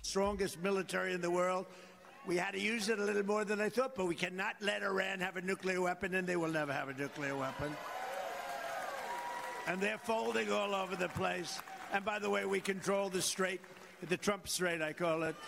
strongest military in the world. We had to use it a little more than I thought, but we cannot let Iran have a nuclear weapon, and they will never have a nuclear weapon. And they're folding all over the place. And by the way, we control the strait, the Trump Strait, I call it.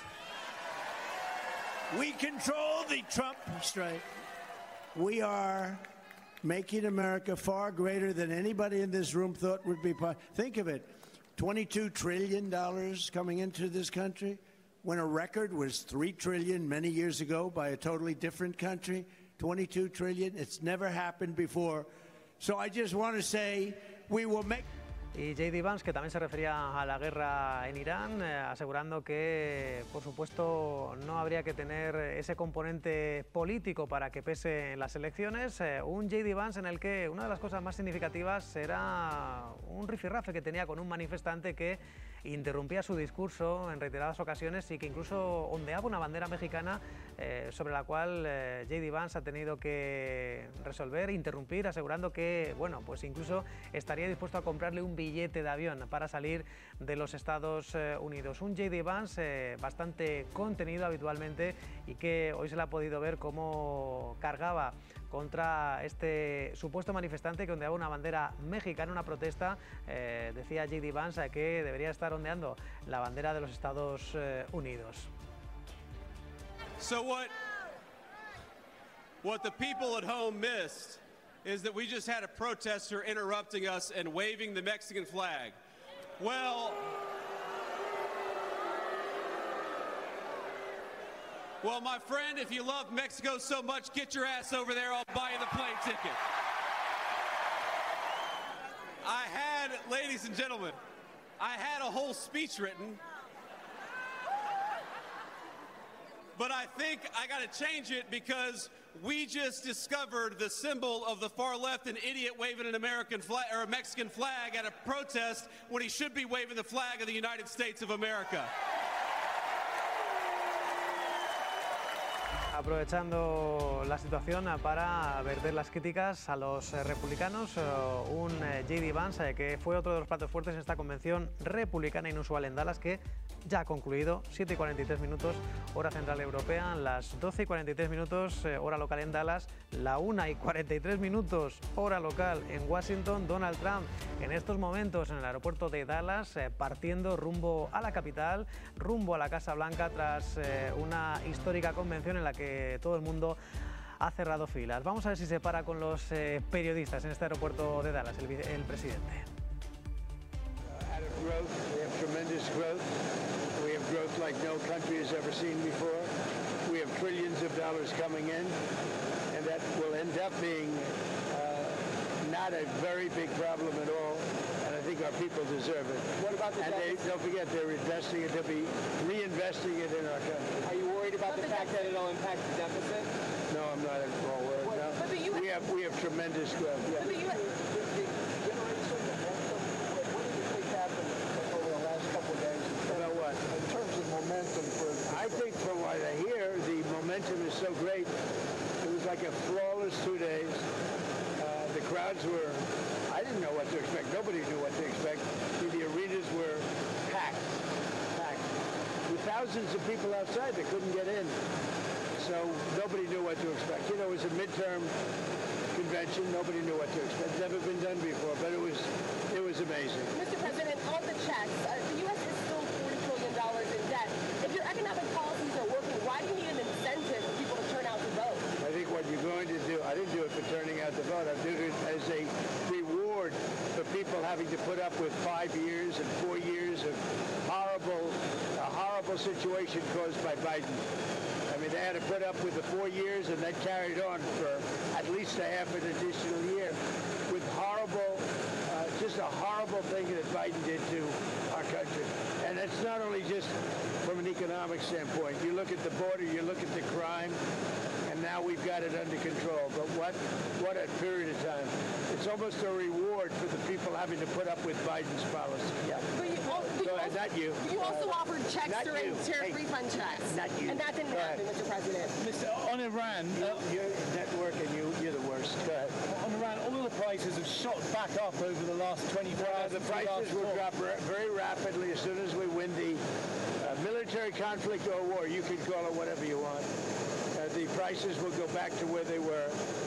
We control the Trump Strait. We are making America far greater than anybody in this room thought would be possible. Think of it, $22 trillion coming into this country, when a record was $3 trillion many years ago by a totally different country. 22 trillion, it's never happened before. So I just want to say, we will make... Y J.D. Vance, que también se refería a la guerra en Irán, asegurando que, por supuesto, no habría que tener ese componente político para que pese en las elecciones. Un J.D. Vance en el que una de las cosas más significativas era un rifirrafe que tenía con un manifestante que interrumpía su discurso en reiteradas ocasiones y que incluso ondeaba una bandera mexicana sobre la cual J.D. Vance ha tenido que resolver, interrumpir, asegurando que, bueno, pues incluso estaría dispuesto a comprarle un billete de avión para salir de los Estados Unidos. Un J.D. Vance bastante contenido habitualmente y que hoy se le ha podido ver cómo cargaba contra este supuesto manifestante que ondeaba una bandera mexicana, una protesta. Decía J.D. Vance que debería estar ondeando la bandera de los Estados Unidos. So what the people at home missed is that we just had a protester interrupting us and waving the Mexican flag. Well, my friend, if you love Mexico so much, get your ass over there. I'll buy you the plane ticket. Ladies and gentlemen, I had a whole speech written, but I think I got to change it because we just discovered the symbol of the far left, an idiot waving an American flag or a Mexican flag at a protest when he should be waving the flag of the United States of America. Aprovechando la situación para verter las críticas a los republicanos, un J.D. Vance que fue otro de los platos fuertes en esta convención republicana inusual en Dallas, que ya ha concluido. 7:43 minutos, hora central europea, las 12:43 minutos, hora local en Dallas, la 1:43 minutos, hora local en Washington. Donald Trump en estos momentos en el aeropuerto de Dallas, partiendo rumbo a la capital, rumbo a la Casa Blanca, tras una histórica convención en la que todo el mundo ha cerrado filas. Vamos a ver si se para con los periodistas en este aeropuerto de Dallas, el presidente. We have tremendous growth. We have growth like no country has ever seen before. We have trillions of dollars coming in, and that will end up being not a very big problem at all. And I think our people deserve it. What about the deficit? Don't forget, they're investing it. They'll be reinvesting it in our country. Are you worried about the fact that it'll impact the deficit? No, I'm not at all worried. No. But the US... We have tremendous growth. Yeah. But the US... In terms of momentum I think from what I hear, the momentum is so great. It was like a flawless 2 days. The crowds were, I didn't know what to expect. Nobody knew what to expect. The arenas were packed. With thousands of people outside that couldn't get in. So nobody knew what to expect. You know, it was a midterm convention. Nobody knew what to expect. It's never been done before, but it was amazing. Mr. President, on the checks, the U.S. is still $40 trillion in debt. If your economic policies are working, why do you need an incentive for people to turn out to vote? I think what you're going to do, I didn't do it for turning out to vote. I'm doing it as a reward for people having to put up with 5 years and 4 years of a horrible situation caused by Biden. I mean, they had to put up with the 4 years, and that carried on for at least a half an additional year with just a horrible thing that Biden did to our country. And it's not only just from an economic standpoint. You look at the border, you look at the crime, and now we've got it under control. But what a period of time. It's almost a reward for the people having to put up with Biden's policy. Yeah. Not you. You also offered checks during tariff refund checks. Not you. And that didn't happen, Mr. President. On Iran... Your network and you're the worst. Go ahead. On Iran, all of the prices have shot back up over the last 24 hours. The prices will drop very rapidly as soon as we win the military military conflict or war, you can call it whatever you want. The prices will go back to where they were.